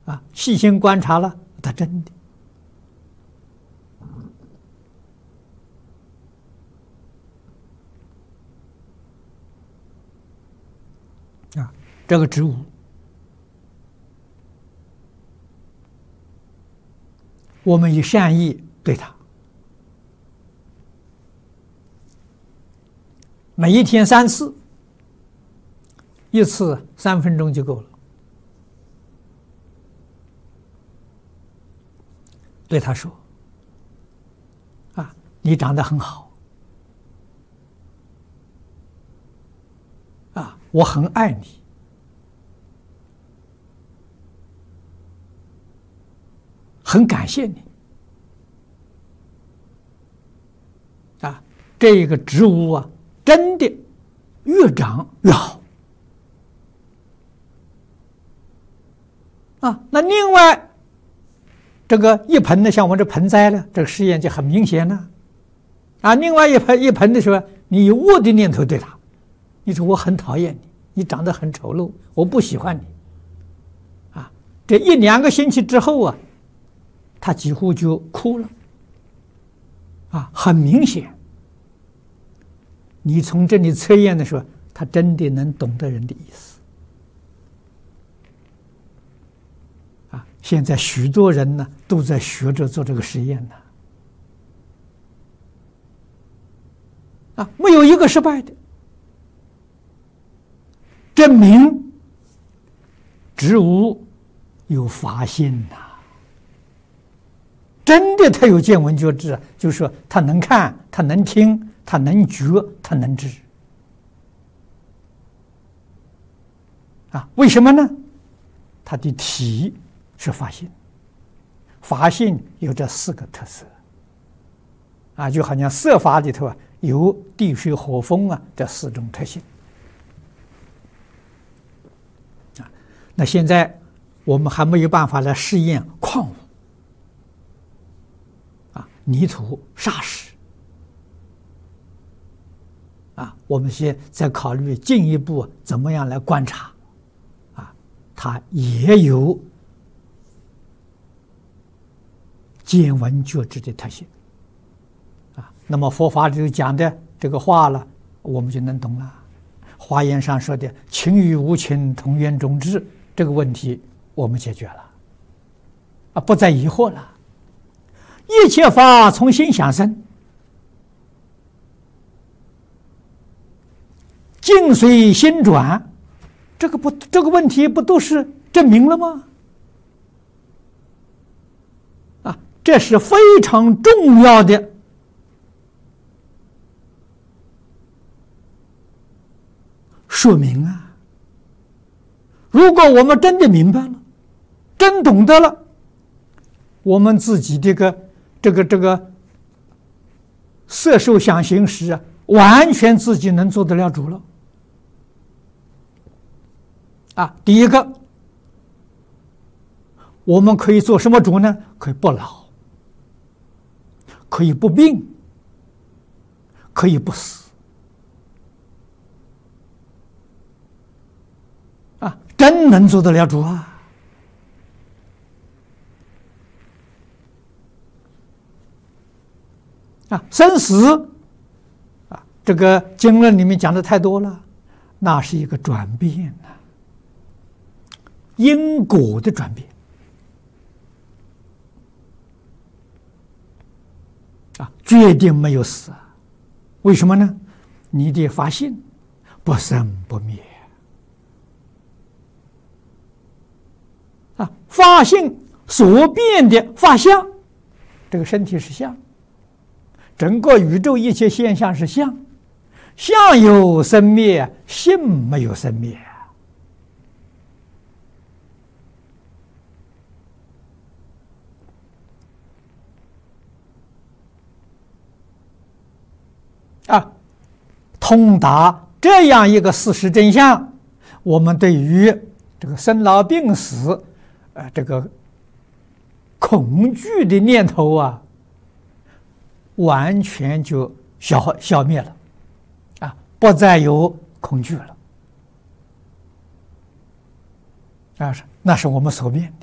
细心观察了，它真的这个植物我们以善意对它，每一天3次，一次3分钟就够了。对他说：“你长得很好，我很爱你，很感谢你。这个植物真的越长越好。那另外。”这个一盆的，像我这盆栽呢，这个实验就很明显了。另外一盆的时候，你有恶的念头对他，你说我很讨厌你，你长得很丑陋，我不喜欢你。这1、2个星期之后他几乎就哭了。很明显，你从这里测验的时候，他真的能懂得人的意思。现在许多人呢都在学着做这个实验呢，没有一个失败的，证明植物有法性真的他有见闻觉知，就是说他能看，他能听，他能觉，他能知。为什么呢？他的体是法性，法性有这4个特色，就好像色法里头有地水火风这4种特性。那现在我们还没有办法来试验矿物泥土、砂石我们现在考虑进一步怎么样来观察它也有见闻觉知的特性那么佛法里头讲的这个话了，我们就能懂了。华严上说的情与无情同源种智，这个问题我们解决了不再疑惑了。一切法从心想生，境随心转，这个问题不都是证明了吗？这是非常重要的说明如果我们真的明白了，真懂得了，我们自己这个色受想行识完全自己能做得了主了第一个，我们可以做什么主呢？可以不老，可以不病，可以不死真能做得了主生死这个经论里面讲的太多了，那是一个转变因果的转变决定没有死为什么呢？你的法性不生不灭法性所变的法相，这个身体是相，整个宇宙一切现象是相，相有生灭，性没有生灭通达这样一个事实真相，我们对于这个生老病死这个恐惧的念头完全就消灭了不再有恐惧了那是我们所变